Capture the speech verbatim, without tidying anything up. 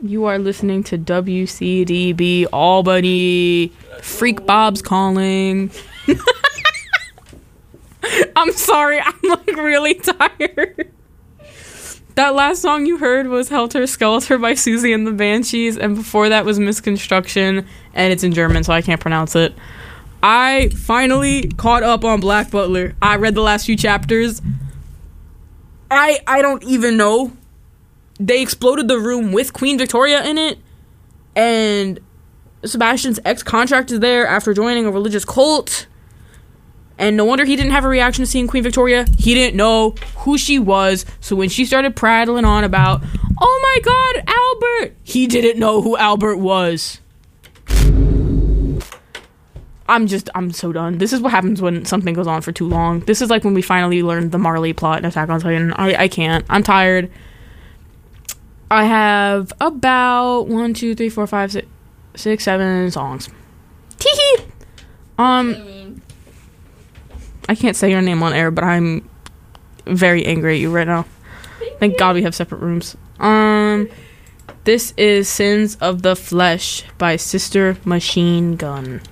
You are listening to W C D B Albany. Freak Bob's calling. I'm sorry, I'm like really tired. That last song you heard was Helter Skelter by Susie and the Banshees, and before that was Misconstruction, and it's in German, so I can't pronounce it. I finally caught up on Black Butler. I read the last few chapters. I I don't even know. They exploded the room with Queen Victoria in it, and Sebastian's ex-contract is there after joining a religious cult. And no wonder he didn't have a reaction to seeing Queen Victoria. He didn't know who she was. So when she started prattling on about, oh my god, Albert, he didn't know who Albert was. I'm just, I'm so done. This is what happens when something goes on for too long. This is like when we finally learned the Marley plot in Attack on Titan. I, I can't. I'm tired. I have about one, two, three, four, five, six, six, seven songs. Tee-hee! Um... I can't say your name on air, but I'm very angry at you right now. Thank God we have separate rooms. Um, this is Sins of the Flesh by Sister Machine Gun.